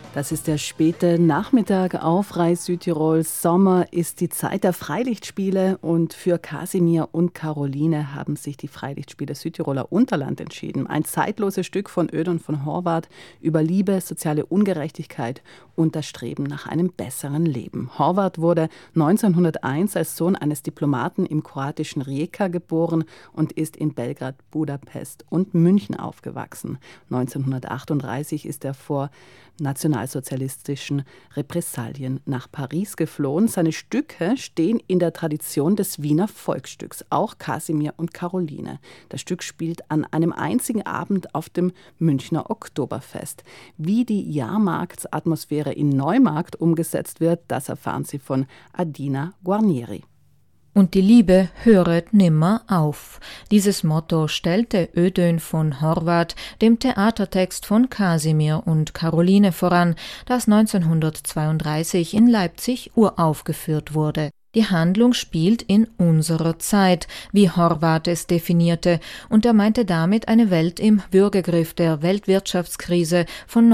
Das ist der späte Nachmittag auf Reis Südtirol. Sommer ist die Zeit der Freilichtspiele und für Kasimir und Caroline haben sich die Freilichtspiele Südtiroler Unterland entschieden. Ein zeitloses Stück von Ödön von Horváth über Liebe, soziale Ungerechtigkeit und das Streben nach einem besseren Leben. Horváth wurde 1901 als Sohn eines Diplomaten im kroatischen Rijeka geboren und ist in Belgrad, Budapest und München aufgewachsen. 1938 ist er vor nationalsozialistischen Repressalien nach Paris geflohen. Seine Stücke stehen in der Tradition des Wiener Volksstücks, auch Kasimir und Caroline. Das Stück spielt an einem einzigen Abend auf dem Münchner Oktoberfest. Wie die Jahrmarktsatmosphäre in Neumarkt umgesetzt wird, das erfahren Sie von Adina Guarnieri. Und die Liebe höret nimmer auf. Dieses Motto stellte Ödön von Horváth dem Theatertext von Kasimir und Caroline voran, das 1932 in Leipzig uraufgeführt wurde. Die Handlung spielt in unserer Zeit, wie Horváth es definierte, und er meinte damit eine Welt im Würgegriff der Weltwirtschaftskrise von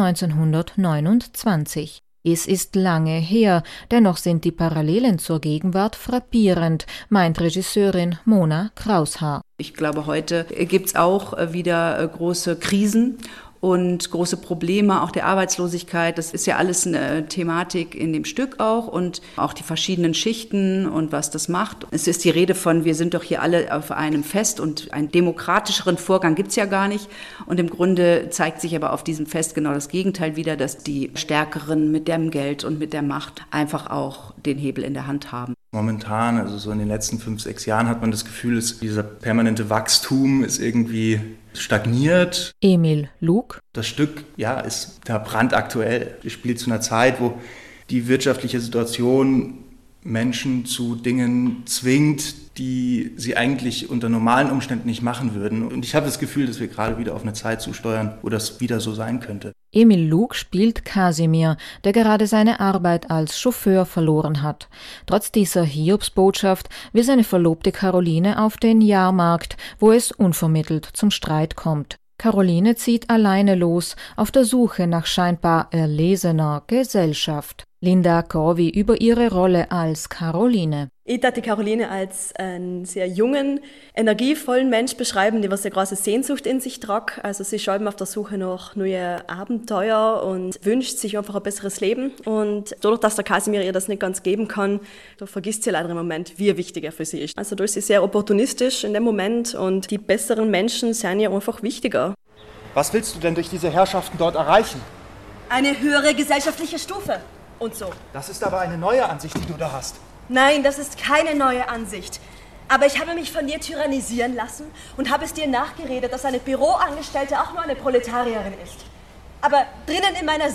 1929. Es ist lange her, dennoch sind die Parallelen zur Gegenwart frappierend, meint Regisseurin Mona Kraushaar. Ich glaube, heute gibt es auch wieder große Krisen und große Probleme, auch der Arbeitslosigkeit. Das ist ja alles eine Thematik in dem Stück auch und auch die verschiedenen Schichten und was das macht. Es ist die Rede von, wir sind doch hier alle auf einem Fest und einen demokratischeren Vorgang gibt es ja gar nicht. Und im Grunde zeigt sich aber auf diesem Fest genau das Gegenteil wieder, dass die Stärkeren mit dem Geld und mit der Macht einfach auch den Hebel in der Hand haben. Momentan, also so in den letzten 5, 6 Jahren hat man das Gefühl, dass dieser permanente Wachstum ist irgendwie stagniert. Emil Lug. Das Stück, ja, ist da brandaktuell. Es spielt zu einer Zeit, wo die wirtschaftliche Situation Menschen zu Dingen zwingt, die sie eigentlich unter normalen Umständen nicht machen würden. Und ich habe das Gefühl, dass wir gerade wieder auf eine Zeit zusteuern, wo das wieder so sein könnte. Emil Lug spielt Kasimir, der gerade seine Arbeit als Chauffeur verloren hat. Trotz dieser Hiobsbotschaft will seine Verlobte Caroline auf den Jahrmarkt, wo es unvermittelt zum Streit kommt. Caroline zieht alleine los, auf der Suche nach scheinbar erlesener Gesellschaft. Linda Corvi über ihre Rolle als Caroline. Ich darf die Caroline als einen sehr jungen, energievollen Mensch beschreiben, die was eine große Sehnsucht in sich tragt. Also sie ist eben auf der Suche nach neuen Abenteuer und wünscht sich einfach ein besseres Leben. Und dadurch, dass der Kasimir ihr das nicht ganz geben kann, da vergisst sie leider im Moment, wie wichtig er für sie ist. Also da ist sie sehr opportunistisch in dem Moment und die besseren Menschen sind ihr einfach wichtiger. Was willst du denn durch diese Herrschaften dort erreichen? Eine höhere gesellschaftliche Stufe. Und so. Das ist aber eine neue Ansicht, die du da hast. Nein, das ist keine neue Ansicht. Aber ich habe mich von dir tyrannisieren lassen und habe es dir nachgeredet, dass eine Büroangestellte auch nur eine Proletarierin ist. Aber drinnen in meiner